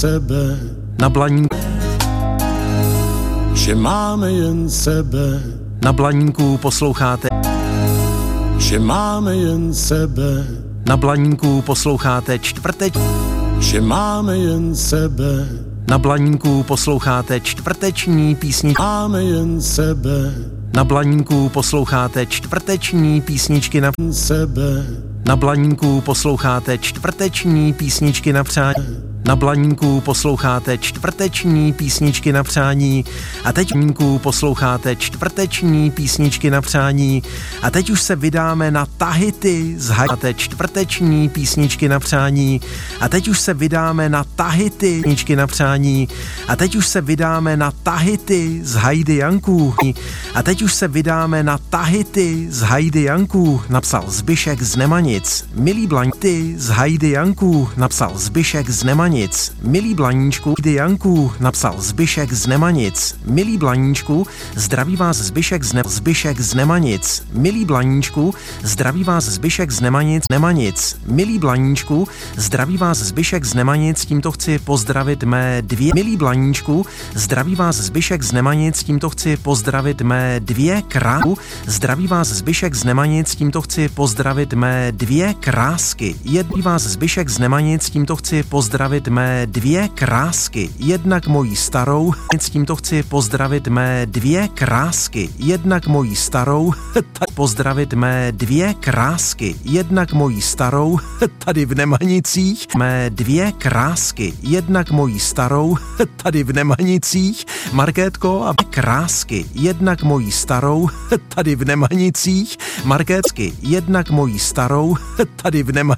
Sebe. Na Blaníku. Že máme jen sebe. Na Blaníku posloucháte. Že máme jen sebe. Na Blaníku posloucháte čtvrteč. Že máme jen sebe. Na Blaníku posloucháte čtvrteční písničky. Máme jen sebe. Na Blaníku posloucháte čtvrteční písničky na Sebe. Na Blaníku posloucháte čtvrteční písničky na přání. Na Blaníku posloucháte čtvrteční písničky na přání. A teď posloucháte čtvrteční písničky na přání. A teď už se vydáme na Tahiti. Zhajte čtvrteční písničky na přání. A teď už se vydáme na Tahiti. Písničky na přání. A teď už se vydáme na Tahiti z Heidi Janků. A teď už se vydáme na Tahiti z Heidi Janků. Napsal Zbyšek z Nemanic. Milý Blaníčku z Heidi Janků. Napsal Zbyšek z Nemanic. Milý Blaníčku, Heidi Janků, napsal Zbyšek z Nemanic. Milý Blaníčku, zdraví vás Zbyšek z Nemanic. Milý Blaníčku, zdraví vás Zbyšek z Nemanic. Milý Blaníčku, zdraví vás Zbyšek z Nemanic, tímto chci pozdravit mé dvě. Milý Blaníčku, zdraví vás Zbyšek z Nemanic, tímto chci pozdravit mé dvě krásky. Zdraví vás Zbyšek z Nemanic, tímto chci pozdravit mé dvě krásky. Jedný vás Zbyšek z Nemanic, tímto chci pozdravit mé dvě krásky. Jednak mojí starou, tímto chci pozdravit mé dvě krásky. Jednak mojí starou, pozdravit mé dvě krásky. Jednak mojí starou, tady v Nemanicích, mé dvě krásky. Jednak mojí starou, tady v Nemanicích, Markétko a krásky. Jednak mojí starou, tady v Nemanicích, Markétky. Jednak mojí starou, tady v Nemanicích.